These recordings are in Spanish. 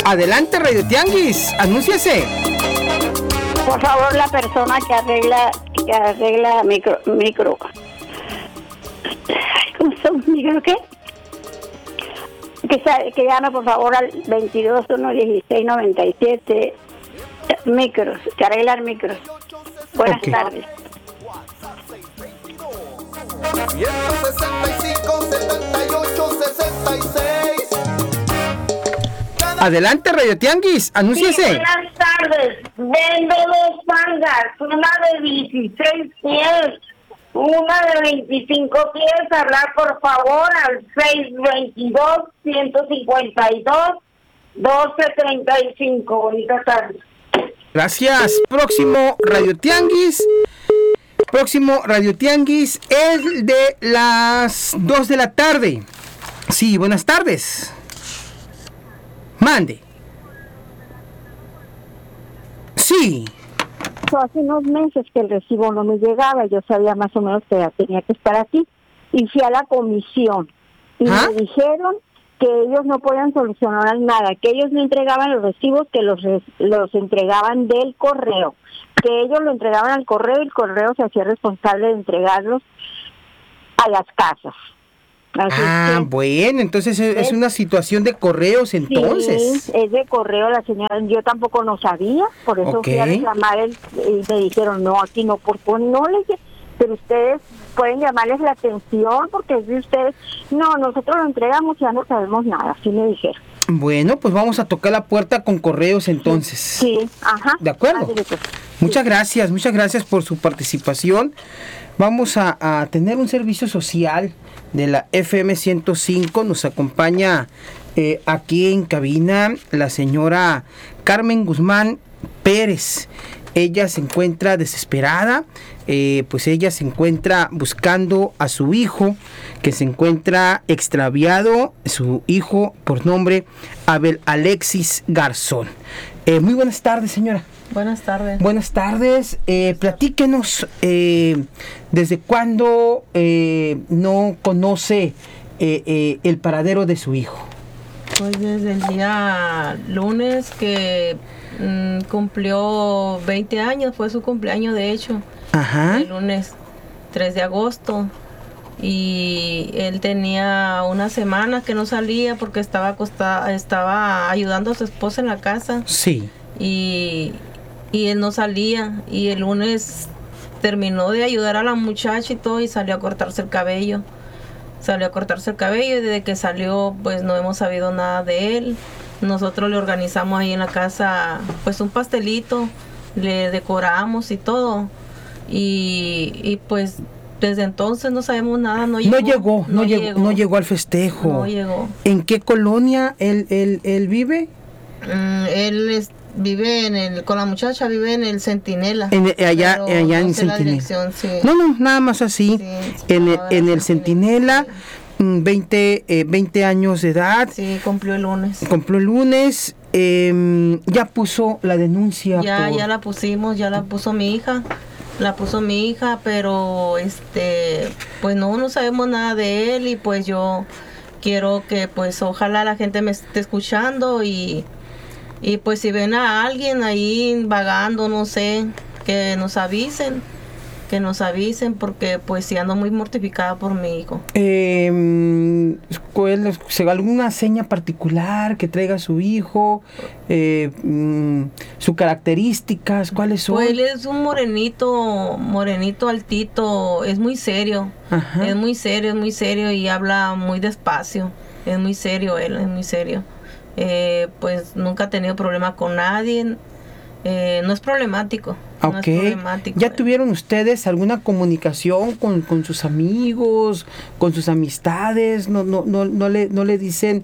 Adelante, Radio Tianguis, anúnciase. Por favor, la persona que arregla micro. ¿Cómo son? ¿Micro qué? Que llame por favor al 22-1-16-97 micros, que arreglan micros. Buenas tardes. 165 78 66. Adelante, Radio Tianguis, anúnciese. Sí, buenas tardes. Vendo 2 mangas, una de 16 pies, una de 25 pies. Hablar por favor al 622-152-1235. Bonita tarde. Gracias. Próximo Radio Tianguis es de las 2 de la tarde. Sí, buenas tardes. Mande. Sí. Hace unos meses que el recibo no me llegaba, yo sabía más o menos que tenía que estar aquí, y fui a la comisión y me dijeron que ellos no podían solucionar nada, que ellos no entregaban los recibos, que los entregaban del correo, que ellos lo entregaban al correo y el correo se hacía responsable de entregarlos a las casas. Así bueno, entonces es una situación de correos entonces. Sí, es de correo la señora, yo tampoco no sabía, por eso fui a reclamar y me dijeron, no, aquí no, por favor, no les... Pero ustedes pueden llamarles la atención porque es de ustedes. No, nosotros lo entregamos y ya no sabemos nada, así me dijeron. Bueno, pues vamos a tocar la puerta con correos entonces. Sí, ajá. ¿De acuerdo? Muchas gracias por su participación. Vamos a tener un servicio social de la FM 105. Nos acompaña aquí en cabina la señora Carmen Guzmán Pérez. Ella se encuentra desesperada, pues ella se encuentra buscando a su hijo, que se encuentra extraviado, su hijo por nombre Abel Alexis Garzón. Muy buenas tardes, señora. Buenas tardes. Buenas tardes. Platíquenos, ¿desde cuándo no conoce el paradero de su hijo? Pues desde el día lunes que cumplió 20 años, fue su cumpleaños de hecho. Ajá. El lunes 3 de agosto. Y él tenía una semana que no salía porque estaba ayudando a su esposa en la casa. Sí. Y él no salía. Y el lunes terminó de ayudar a la muchacha y todo y salió a cortarse el cabello. Y desde que salió pues no hemos sabido nada de él. Nosotros le organizamos ahí en la casa pues un pastelito, le decoramos y todo. Y pues desde entonces no sabemos nada, no llegó al festejo. No llegó. ¿En qué colonia él vive? Vive con la muchacha, vive en el Centinela. Allá en Centinela. Sí. No, nada más así. Sí, en el Centinela, sí. 20 años de edad. Sí, cumplió el lunes. Ya puso la denuncia. Ya la pusimos, ya la puso mi hija. Pero pues no sabemos nada de él y pues yo quiero que pues ojalá la gente me esté escuchando y pues si ven a alguien ahí vagando, no sé, que nos avisen porque pues sí ando muy mortificada por mi hijo. ¿Alguna seña particular que traiga su hijo? ¿Sus características? ¿Cuáles son? Pues él es un morenito altito, es muy serio. Ajá. Es muy serio y habla muy despacio. Es muy serio él, es muy serio. Pues nunca ha tenido problema con nadie. No es problemático. Okay. No es problemático. ¿Ya tuvieron ustedes alguna comunicación con sus amigos, con sus amistades? No le dicen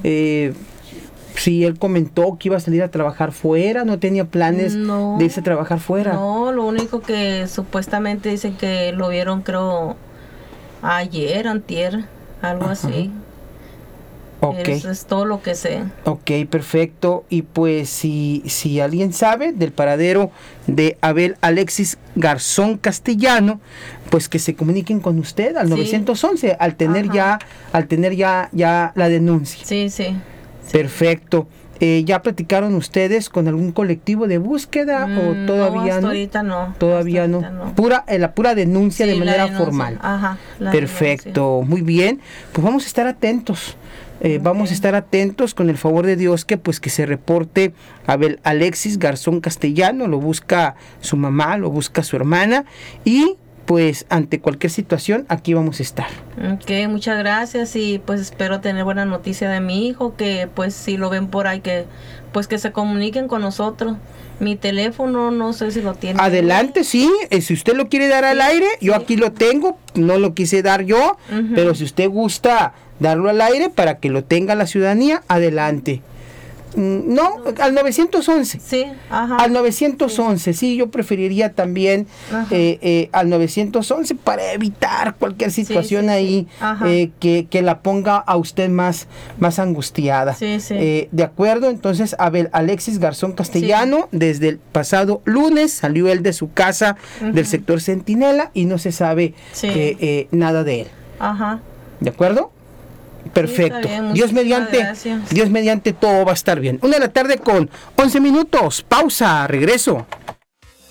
si él comentó que iba a salir a trabajar fuera, no tenía planes de irse a trabajar fuera. No, lo único que supuestamente dicen que lo vieron, creo, antier, algo así. Okay. Eso es todo lo que sé. Ok, perfecto. Y pues si alguien sabe del paradero de Abel Alexis Garzón Castellano, pues que se comuniquen con usted al 911 al tener ya la denuncia. Sí. Perfecto. ¿Ya platicaron ustedes con algún colectivo de búsqueda o todavía hasta no? ahorita no. Todavía hasta no. ahorita no. La pura denuncia Sí, de la manera denuncia. formal. Ajá, la Perfecto, muy bien. Pues vamos a estar atentos. Vamos a estar atentos con el favor de Dios que se reporte a Alexis Garzón Castellano, lo busca su mamá, lo busca su hermana y pues ante cualquier situación aquí vamos a estar. Ok, muchas gracias y pues espero tener buena noticia de mi hijo, que pues si lo ven por ahí que se comuniquen con nosotros. Mi teléfono no sé si lo tiene. Adelante, sí, si usted lo quiere dar al aire, yo aquí lo tengo, no lo quise dar yo, pero si usted gusta darlo al aire para que lo tenga la ciudadanía, adelante. No, al 911. Sí, ajá. Al 911, sí, yo preferiría también al 911 para evitar cualquier situación ahí que la ponga a usted más angustiada. Sí, sí. De acuerdo, entonces, Alexis Garzón Castellano, desde el pasado lunes salió él de su casa del sector Centinela y no se sabe nada de él. Ajá. ¿De acuerdo? Perfecto. Sí, bien, Dios mediante todo va a estar bien. 1:11 p.m. Pausa, regreso.